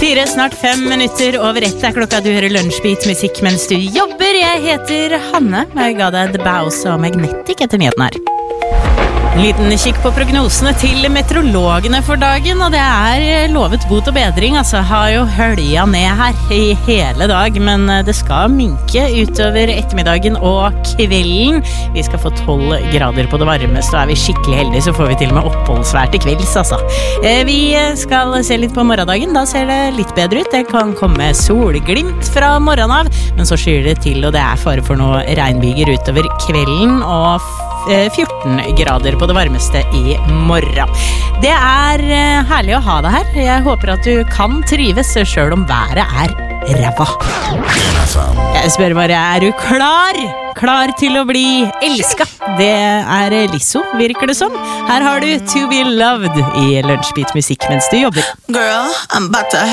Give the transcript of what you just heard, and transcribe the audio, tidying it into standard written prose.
4, snart 5 minutter over 1 er klokka. Du hører Lunsjbeat musikk mens du jobber. Jeg heter Hanne. Jeg ga deg The Bows og Magnetic etter nyheten her. En liten kikk på prognosene til meteorologene for dagen, og det er lovet bot og bedring. Altså, har jo hølja ned her i hele dag, men det skal minke utover ettermiddagen og kvelden. Vi skal få 12 grader på det varmeste, og er vi skikkelig heldige så får vi til og med oppholdsvær til kvelds, altså. Vi skal se litt på morgendagen, da ser det litt bedre ut. Det kan komme solglimt fra morgenen av, men så skyr det til, og det er fare for noe regnbyger utover kvelden, og 14 grader på det varmeste i morgen. Det er herlig å ha deg her. Jeg håper at du kan trives selv om været er ræva. Jeg spør bare, er du klar? Klar til å bli elsket? Det er Lizzo, virker det som. Her har du To Be Loved i Lunsjbeat musikk mens du jobber. Girl, I'm about to